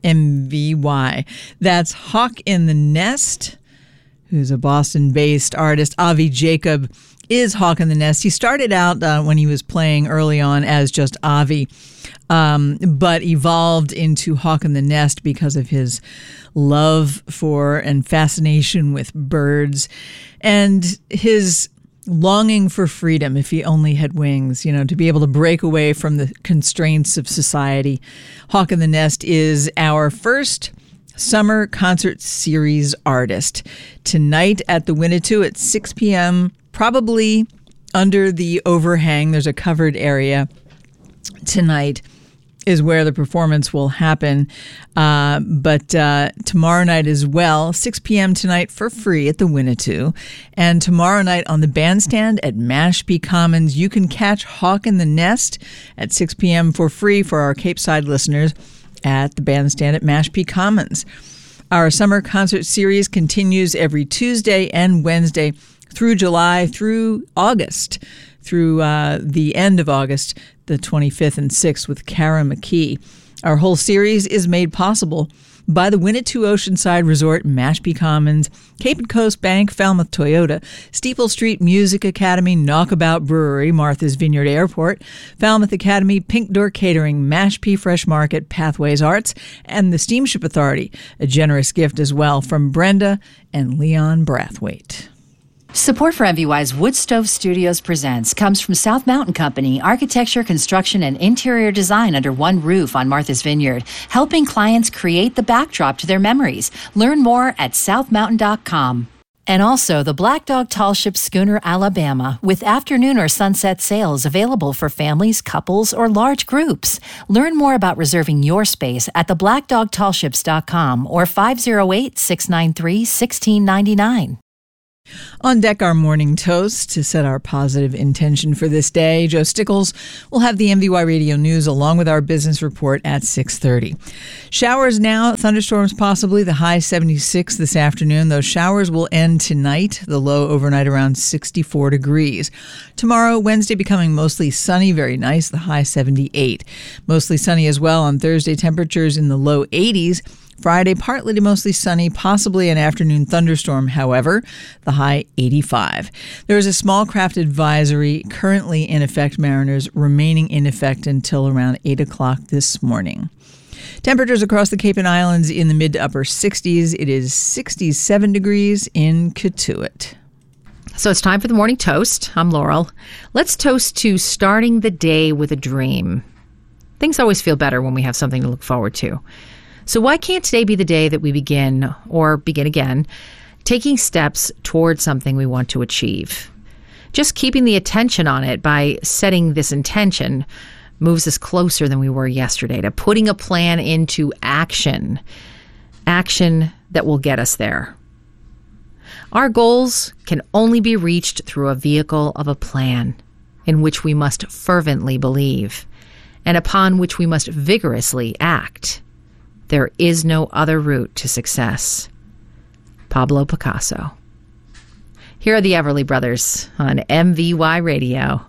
MVY. That's Hawk in the Nest, who's a Boston-based artist. Avi Jacob is Hawk in the Nest. He started out when he was playing early on as just Avi, but evolved into Hawk in the Nest because of his love for and fascination with birds and his longing for freedom, if he only had wings, to be able to break away from the constraints of society. Hawk in the Nest is our first summer concert series artist. Tonight at the Winnetou at 6 p.m., probably under the overhang. There's a covered area. Tonight is where the performance will happen. But tomorrow night as well, 6 p.m. tonight for free at the Winnetou. And tomorrow night on the bandstand at Mashpee Commons, you can catch Hawk in the Nest at 6 p.m. for free for our Cape Side listeners at the bandstand at Mashpee Commons. Our summer concert series continues every Tuesday and Wednesday through July, through August, through the end of August, the 25th and 6th with Kara McKee. Our whole series is made possible by the Winnetou Oceanside Resort, Mashpee Commons, Cape and Coast Bank, Falmouth Toyota, Steeple Street Music Academy, Knockabout Brewery, Martha's Vineyard Airport, Falmouth Academy, Pink Door Catering, Mashpee Fresh Market, Pathways Arts, and the Steamship Authority. A generous gift as well from Brenda and Leon Brathwaite. Support for MVY's Wood Stove Studios Presents comes from South Mountain Company, architecture, construction, and interior design under one roof on Martha's Vineyard, helping clients create the backdrop to their memories. Learn more at southmountain.com. And also the Black Dog Tall Ship Schooner Alabama with afternoon or sunset sales available for families, couples, or large groups. Learn more about reserving your space at theblackdogtallships.com or 508-693-1699. On deck, our morning toast to set our positive intention for this day. Joe Stickles will have the MVY Radio News along with our business report at 6:30. Showers now, thunderstorms possibly, the high 76 this afternoon. Those showers will end tonight, the low overnight around 64 degrees. Tomorrow, Wednesday, becoming mostly sunny, very nice, the high 78. Mostly sunny as well on Thursday, temperatures in the low 80s. Friday, partly to mostly sunny, possibly an afternoon thunderstorm, however, the high 85. There is a small craft advisory currently in effect, mariners, remaining in effect until around 8 o'clock this morning. Temperatures across the Cape and Islands in the mid to upper 60s. It is 67 degrees in Cotuit. So it's time for the morning toast. I'm Laurel. Let's toast to starting the day with a dream. Things always feel better when we have something to look forward to. So why can't today be the day that we begin, or begin again, taking steps towards something we want to achieve? Just keeping the attention on it by setting this intention moves us closer than we were yesterday to putting a plan into action. Action that will get us there. Our goals can only be reached through a vehicle of a plan in which we must fervently believe and upon which we must vigorously act. There is no other route to success. Pablo Picasso. Here are the Everly Brothers on MVY Radio.